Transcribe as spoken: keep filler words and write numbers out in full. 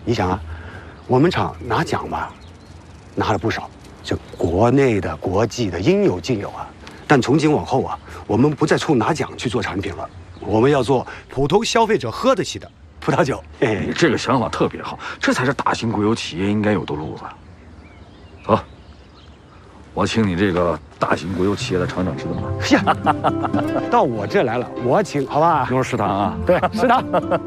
你想啊，我们厂拿奖吧，拿了不少，这国内的、国际的应有尽有啊。但从今往后啊，我们不再冲拿奖去做产品了，我们要做普通消费者喝得起的葡萄酒。嘿嘿， 你这个想法特别好，这才是大型国有企业应该有的路子。走，我请你这个大型国有企业的厂长吃顿饭。 呀，到我这来了，我请，好吧？ 牛肉食堂啊， 对，食堂。